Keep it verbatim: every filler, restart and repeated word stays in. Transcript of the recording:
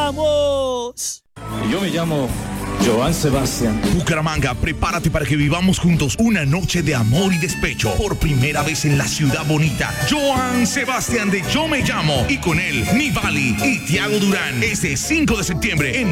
¡Vamos! Yo me llamo Joan Sebastián. Bucaramanga, prepárate para que vivamos juntos una noche de amor y despecho. Por primera vez en la ciudad bonita, Joan Sebastián de Yo Me Llamo. Y con él, Nivali y Tiago Durán. Este cinco de septiembre en